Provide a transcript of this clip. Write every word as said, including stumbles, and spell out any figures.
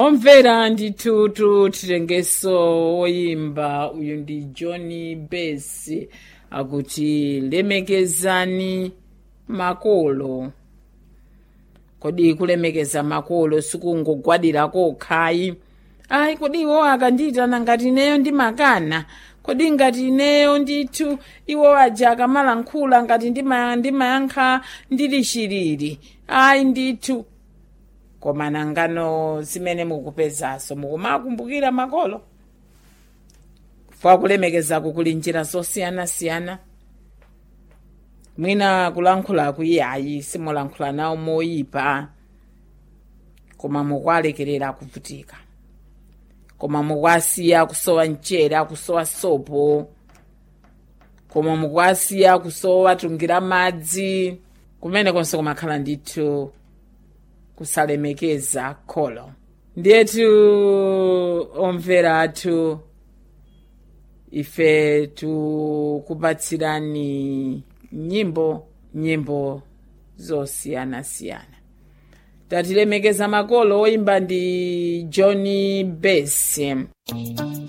Omvera ndithu titengeso woyimba uyu ndi Johnny Bass akuti lemekezani makolo. Kodi kulemekeza makolo sikungogwadira kokhayi? Ayi kodi iwo akandiyitana ngati ineyo ndimakana? Kodi ngati ineyo ndithu iwo aja akamalankhula ngati ndima ndimayankha ndili chilili? Ayi ndithu. Koma nangano zimene mukupezaso mukumakumbukira makolo? Kwa kulemekeza kukuli njira zosiyanasiyana. Mwina kulankhula kuyiyayi simulankhula nawo moyipa, koma mukwalekerera kuvutika, koma mukwasiya kusowa mchere, kusowa sopo, koma mukwasiya kusowa tungira madzi, kumene konse kumakhala ndithu kusalemekeza kholo. Ndiyetu omvera athu ife tukupatsirani nyimbo nyimbo zosiyanasiyana. Tatilemekeza makolo oyimba ndi Johnny Bass.